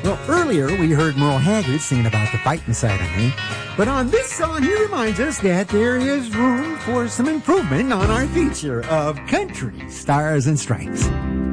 Well, earlier we heard Merle Haggard singing about the fight inside of me. But on this song, he reminds us that there is room for some improvement on our feature of Country Stars and Stripes.